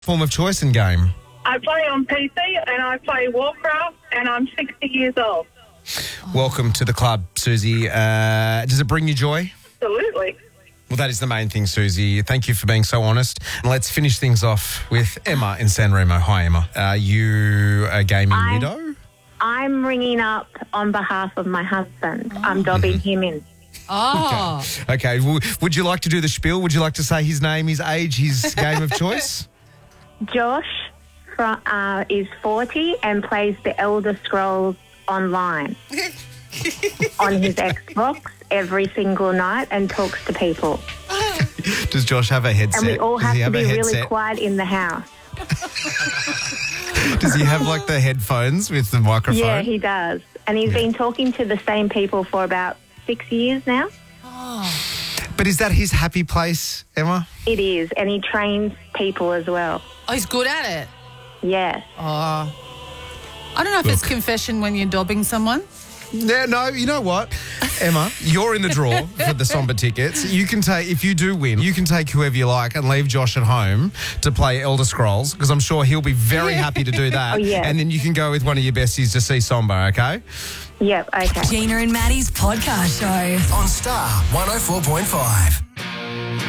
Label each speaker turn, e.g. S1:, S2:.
S1: Form of choice and game.
S2: I play on PC and I play Warcraft and I'm 60 years old.
S1: Welcome to the club, Susie. Does it bring you joy?
S2: Absolutely.
S1: Well, that is the main thing, Susie. Thank you for being so honest. Let's finish things off with Emma in San Remo. Hi, Emma. Are you a gaming widow?
S3: I'm ringing up on behalf of my husband. I'm dobbing him in.
S4: Oh.
S1: Okay. Would you like to do the spiel? Would you like to say his name, his age, his game of choice?
S3: Josh is 40 and plays the Elder Scrolls online on his Xbox every single night and talks to people.
S1: Does Josh have a headset?
S3: And we all
S1: Does
S3: have
S1: he
S3: to
S1: have
S3: be
S1: a
S3: really
S1: headset?
S3: quiet in the house.
S1: Does he have like the headphones with the microphone?
S3: Yeah, he does. And he's been talking to the same people for about 6 years now.
S1: But is that his happy place, Emma?
S3: It is. And he trains people as well.
S4: Oh, he's good at it.
S3: Yes.
S4: Oh. I don't know if it's confession when you're dobbing someone.
S1: Yeah, no, you know what? Emma, you're in the draw for the Somber tickets. You can take, if you do win, you can take whoever you like and leave Josh at home to play Elder Scrolls, because I'm sure he'll be very happy to do that.
S3: Oh, yeah.
S1: And then you can go with one of your besties to see Somber, okay?
S3: Yep, okay.
S5: Gina and Maddie's podcast show.
S6: On Star 104.5.